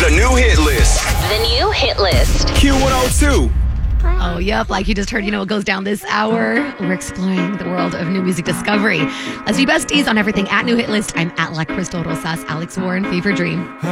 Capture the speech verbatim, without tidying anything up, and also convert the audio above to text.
The new hit list. The new hit list. Q one oh two. Oh, yep. Like you just heard, you know what goes down this hour? We're exploring the world of new music discovery. Let's be besties on everything at New Hit List. I'm at La Crystal Rosas, Alex Warren, Fever Dream.